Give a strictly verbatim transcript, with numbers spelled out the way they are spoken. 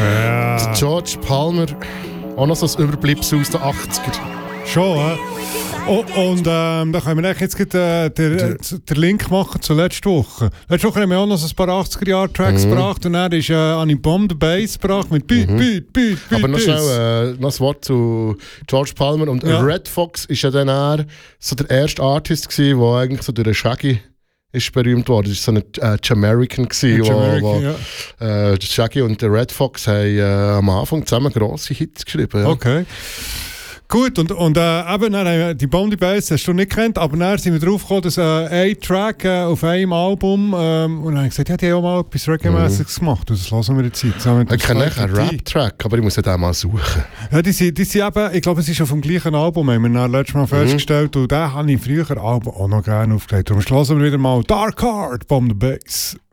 Ja. Der George Palmer, auch noch so ein Überbleibsel aus den achtziger. Schon, hä? Oh, und ähm, da können wir jetzt gleich, äh, den, den Link machen zu letzter Woche. Letzte Woche haben wir auch noch so ein paar achtziger-Jahre-Tracks mhm. gebracht und dann ist äh, Annie Bomb the Bass gebracht mit Beat, mhm. Beat, Beat, Beat. Aber noch schnell äh, noch ein Wort zu George Palmer. Und ja. Red Fox war ja dann eher so der erste Artist, der eigentlich so durch den Shaggy ist berühmt worden. Das war so ein äh, Jamaican, gewesen, wo, wo ja. äh, Shaggy und der Red Fox haben äh, am Anfang zusammen grosse Hits geschrieben. Ja. Okay. Gut, und, und äh, eben, dann, die Bondi Bass hast du nicht gekannt, aber dann sind wir drauf gekommen, dass äh, ein Track äh, auf einem Album, ähm, und dann habe ich gesagt, ja, die haben auch mal etwas Reggae-mässiges mhm. gemacht, das lassen wir jetzt Zeit. Ich kenne einen Rap-Track, aber ich muss den mal suchen. Ja, die sind, die sind eben, ich glaube, es ist auf dem gleichen Album, haben wir dann letztes Mal mhm. festgestellt, und den habe ich früher Album auch noch gerne aufgelegt. Darum schlossen wir wieder mal Dark Heart, Bomb the Bass.